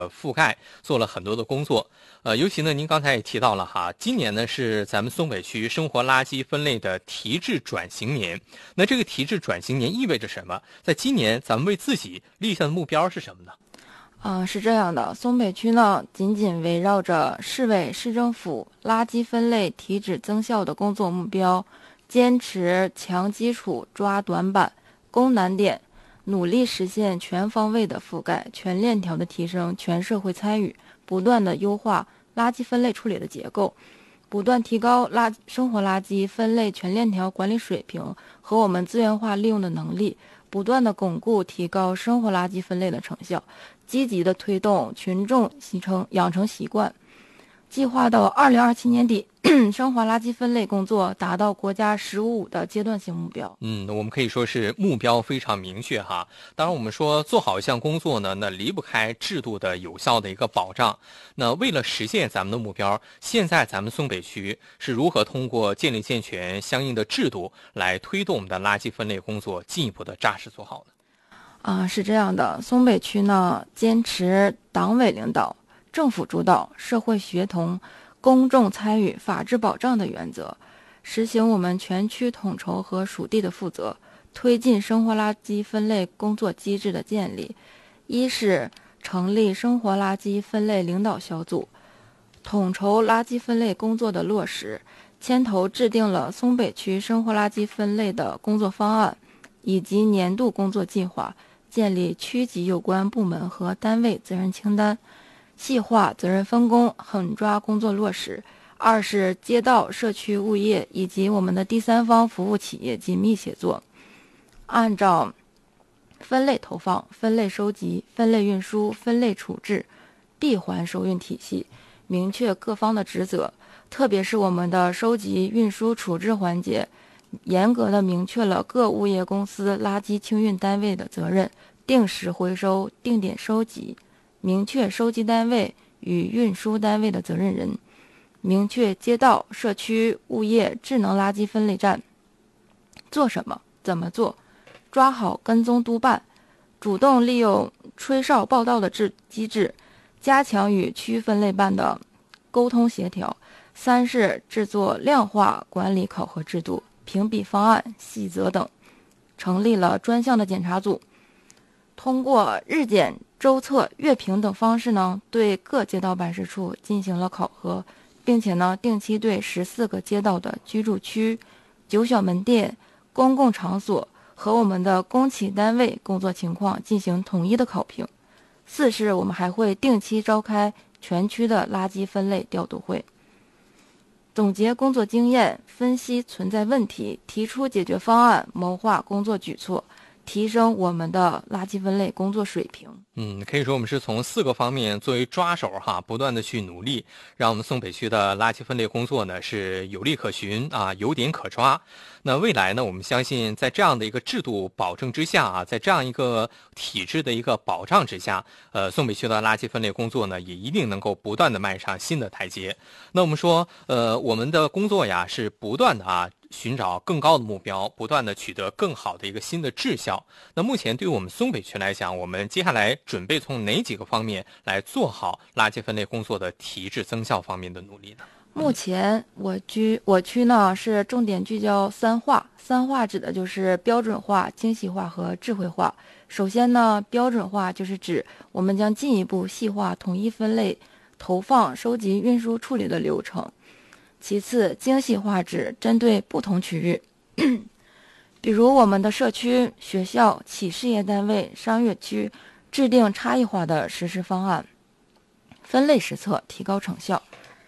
覆盖，做了很多的工作。尤其呢，您刚才也提到了哈，今年呢是咱们松北区生活垃圾分类的提质转型年。那这个提质转型年意味着什么？在今年咱们为自己立下的目标是什么呢？ 是这样的，松北区呢，紧紧围绕着市委市政府垃圾分类提质增效的工作目标，坚持强基础抓短板、攻难点，努力实现全方位的覆盖、全链条的提升全社会参与，不断的优化垃圾分类处理的结构，不断提高生活垃圾分类全链条管理水平和我们资源化利用的能力，不断的巩固提高生活垃圾分类的成效，积极的推动群众养成习惯。计划到2027年底，生活垃圾分类工作达到国家“15+5”的阶段性目标。 我们可以说是目标非常明确哈。当然，我们说做好一项工作呢，那离不开制度的有效的一个保障。那为了实现咱们的目标，现在咱们松北区是如何通过建立健全相应的制度来推动我们的垃圾分类工作进一步的扎实做好呢？ 是这样的，松北区呢坚持党委领导、政府主导、社会协同、公众参与、法治保障的原则，实行我们全区统筹和属地的负责，推进生活垃圾分类工作机制的建立。一是成立生活垃圾分类领导小组，统筹垃圾分类工作的落实，牵头制定了松北区生活垃圾分类的工作方案以及年度工作计划，建立区级有关部门和单位责任清单，细化责任分工，狠抓工作落实。二是街道、社区、物业以及我们的第三方服务企业紧密协作，按照分类投放、分类收集、分类运输、分类处置、闭环收运体系，明确各方的职责，特别是我们的收集、运输、处置环节，严格的明确了各物业公司垃圾清运单位的责任，定时回收、定点收集，明确收集单位与运输单位的责任人，明确街道、社区、物业智能垃圾分类站做什么、怎么做，抓好跟踪督办，主动利用吹哨报到的机制，加强与区分类办的沟通协调。三是制作量化管理考核制度、评比方案、细则等，成立了专项的检查组，通过日检、周测、月评等方式呢，对各街道办事处进行了考核，并且呢，定期对14个街道的居住区、9小门店、公共场所和我们的公企单位工作情况进行统一的考评。四是我们还会定期召开全区的垃圾分类调度会，总结工作经验，分析存在问题，提出解决方案，谋划工作举措，提升我们的垃圾分类工作水平。 可以说我们是从4个方面作为抓手哈，不断的去努力，让我们松北区的垃圾分类工作呢是有利可循啊，有点可抓。那未来呢，我们相信在这样的一个制度保证之下啊，在这样一个体制的一个保障之下，松北区的垃圾分类工作呢也一定能够不断的迈上新的台阶。那我们说，我们的工作呀是不断的寻找更高的目标，不断的取得更好的一个新的质效。那目前对于我们松北区来讲，我们接下来准备从哪几个方面来做好垃圾分类工作的提质增效方面的努力呢？ 目前我区呢是重点聚焦三化，三化指的就是标准化、精细化和智慧化。首先呢，标准化就是指我们将进一步细化统一分类、投放、收集、运输、处理的流程。其次，精细化指针对不同区域，比如我们的社区、学校、企事业单位、商业区，制定差异化的实施方案，分类实测，提高成效。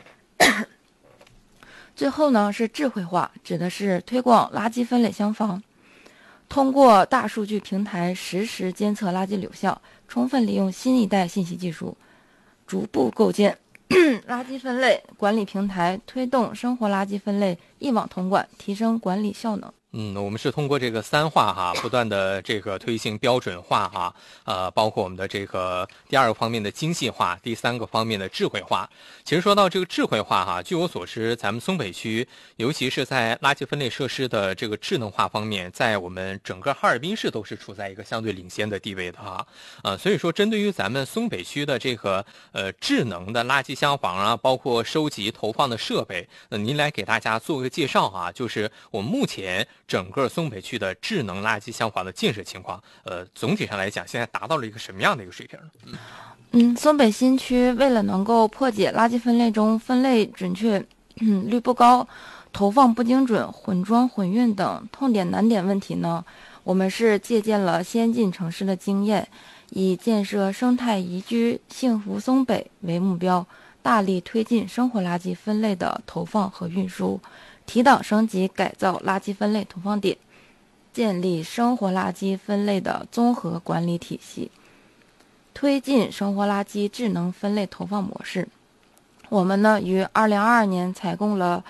最后呢是智慧化，指的是推广垃圾分类箱房，通过大数据平台实时监测垃圾流向，充分利用新一代信息技术，逐步构建垃圾分类管理平台，推动生活垃圾分类一网统管，提升管理效能。 我们是通过这个三化哈，不断的这个推行标准化哈，包括我们的这个第二个方面的精细化，第三个方面的智慧化。其实说到这个智慧化哈，据我所知，咱们松北区，尤其是在垃圾分类设施的这个智能化方面，在我们整个哈尔滨市都是处在一个相对领先的地位的哈。所以说针对于咱们松北区的这个智能的垃圾箱房啊，包括收集投放的设备，您来给大家做个介绍啊，就是我们目前整个松北区的智能垃圾箱房的建设情况，总体上来讲，现在达到了一个什么样的一个水平呢？ 松北新区为了能够破解垃圾分类中分类准确率不高、投放不精准、混装混运等痛点难点问题呢，我们是借鉴了先进城市的经验，以建设生态宜居、幸福松北为目标，大力推进生活垃圾分类的投放和运输，提档升级改造垃圾分类投放点，建立生活垃圾分类的综合管理体系，推进生活垃圾智能分类投放模式。我们呢，于2022年采购了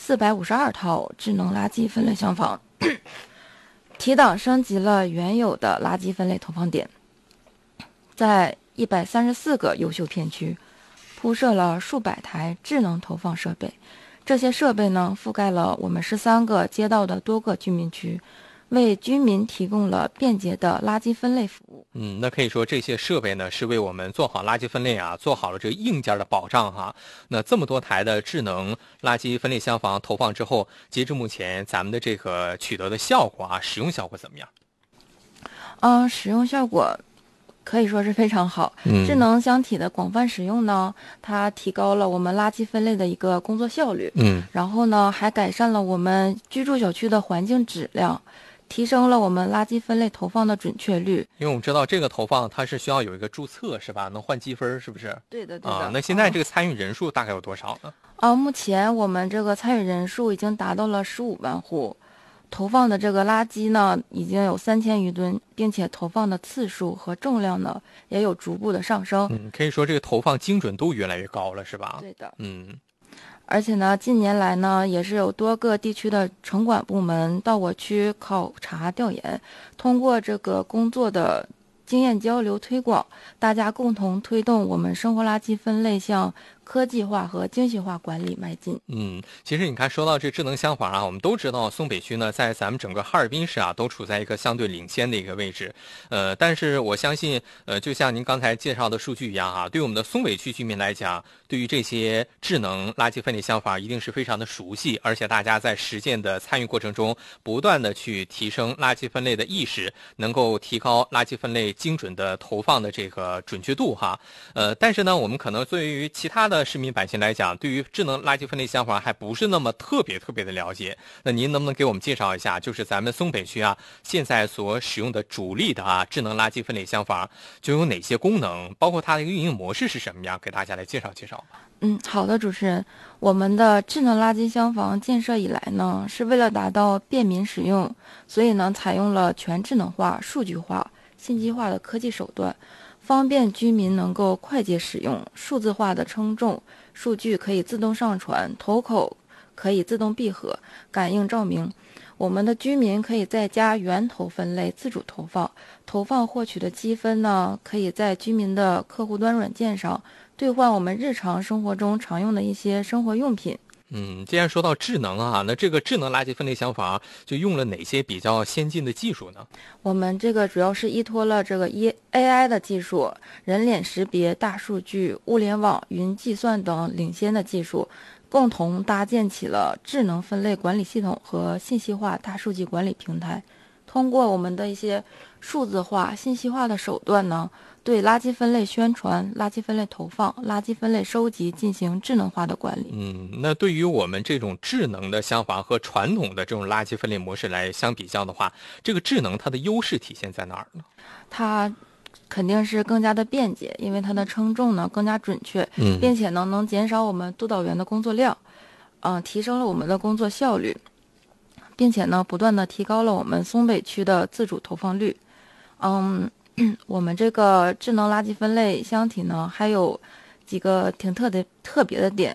452套智能垃圾分类箱房，提档升级了原有的垃圾分类投放点，在134个优秀片区铺设了数百台智能投放设备。这些设备呢，覆盖了我们13个街道的多个居民区，为居民提供了便捷的垃圾分类服务。 那可以说这些设备呢，是为我们做好垃圾分类啊，做好了这个硬件的保障哈。那这么多台的智能垃圾分类箱房投放之后，截至目前，咱们的这个取得的效果啊，使用效果怎么样？使用效果可以说是非常好。智能箱体的广泛使用呢，它提高了我们垃圾分类的一个工作效率。然后呢，还改善了我们居住小区的环境质量，提升了我们垃圾分类投放的准确率。 因为我们知道这个投放它是需要有一个注册是吧？能换积分是不是？ 对的，对的。 那现在这个参与人数大概有多少呢？ 目前我们这个参与人数已经达到了15万户。投放的这个垃圾呢，已经有3000余吨，并且投放的次数和重量呢，也有逐步的上升。 可以说这个投放精准度越来越高了，是吧？ 对的。而且呢，近年来呢，也是有多个地区的城管部门到我区考察调研，通过这个工作的经验交流推广，大家共同推动我们生活垃圾分类向科技化和精细化管理迈进。 其实你看，说到这智能箱房啊，我们都知道松北区呢，在咱们整个哈尔滨市啊，都处在一个相对领先的一个位置。但是我相信，就像您刚才介绍的数据一样啊，对我们的松北区居民来讲，对于这些智能垃圾分类箱房一定是非常的熟悉，而且大家在实践的参与过程中，不断的去提升垃圾分类的意识，能够提高垃圾分类精准的投放的这个准确度哈。但是呢，我们可能对于其他的市民百姓来讲，对于智能垃圾分类箱房还不是那么特别的了解。那您能不能给我们介绍一下，就是咱们松北区啊，现在所使用的主力的智能垃圾分类箱房就有哪些功能，包括它的一个运营模式是什么样，给大家来介绍介绍。 好的，主持人，我们的智能垃圾箱房建设以来呢，是为了达到便民使用，所以呢，采用了全智能化、数据化、信息化的科技手段，方便居民能够快捷使用。数字化的称重，数据可以自动上传，头口可以自动闭合，感应照明。我们的居民可以在家源头分类，自主投放，投放获取的积分呢，可以在居民的客户端软件上兑换我们日常生活中常用的一些生活用品。 既然说到智能啊，那这个智能垃圾分类箱房就用了哪些比较先进的技术呢？ 我们这个主要是依托了这个 AI 的技术、人脸识别、大数据、物联网、云计算等领先的技术，共同搭建起了智能分类管理系统和信息化大数据管理平台。通过我们的一些数字化、信息化的手段呢，对垃圾分类宣传、垃圾分类投放、垃圾分类收集进行智能化的管理。 那对于我们这种智能的箱房和传统的这种垃圾分类模式来相比较的话，这个智能它的优势体现在哪儿呢？ 它肯定是更加的便捷，因为它的称重呢更加准确，并且呢能减少我们督导员的工作量，提升了我们的工作效率，并且呢不断的提高了我们松北区的自主投放率。我们这个智能垃圾分类箱体呢，还有几个挺特别的点。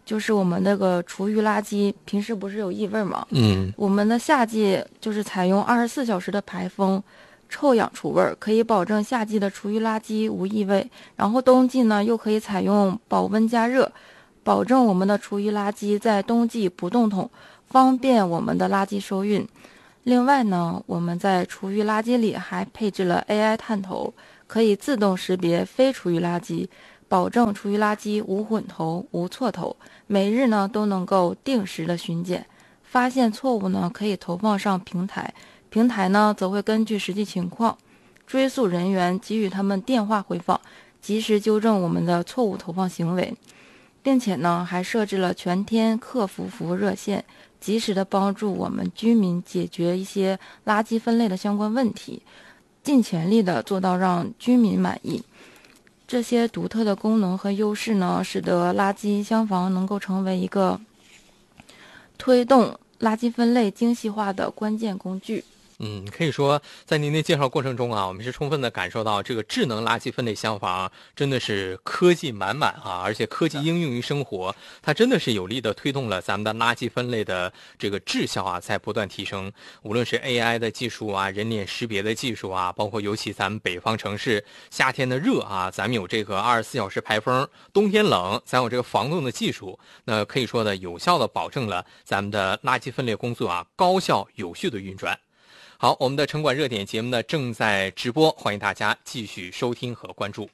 就是我们那个厨余垃圾平时不是有异味吗？我们的夏季就是采用24小时的排风，臭氧除味，可以保证夏季的厨余垃圾无异味。然后冬季呢，又可以采用保温加热，保证我们的厨余垃圾在冬季不冻桶，方便我们的垃圾收运。另外呢，我们在厨余垃圾里还配置了 AI 探头，可以自动识别非厨余垃圾，保证厨余垃圾无混投、无错投。每日呢都能够定时的巡检，发现错误呢可以投放上平台，平台呢则会根据实际情况追溯人员，给予他们电话回访，及时纠正我们的错误投放行为，并且呢还设置了全天客服服务热线，及时的帮助我们居民解决一些垃圾分类的相关问题，尽全力的做到让居民满意。这些独特的功能和优势呢，使得垃圾箱房能够成为一个推动垃圾分类精细化的关键工具。 可以说在您的介绍过程中啊，我们是充分的感受到这个智能垃圾分类箱房真的是科技满满啊，而且科技应用于生活，它真的是有力的推动了咱们的垃圾分类的这个质效啊，在不断提升。无论是 AI 的技术啊，人脸识别的技术啊，包括尤其咱们北方城市夏天的热啊，咱们有这个24小时排风，冬天冷，咱有这个防冻的技术，那可以说呢，有效的保证了咱们的垃圾分类工作啊，高效有序的运转。好，我们的城管热点节目呢正在直播，欢迎大家继续收听和关注。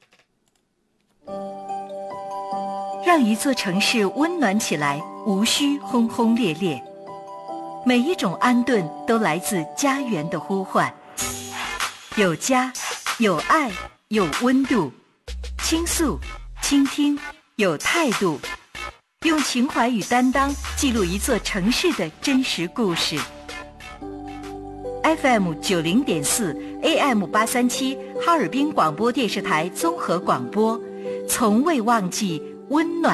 让一座城市温暖起来，无需轰轰烈烈。每一种安顿都来自家园的呼唤。有家，有爱，有温度。倾诉，倾听，有态度。用情怀与担当记录一座城市的真实故事。FM 90.4 AM 837哈尔滨广播电视台综合广播，从未忘记温暖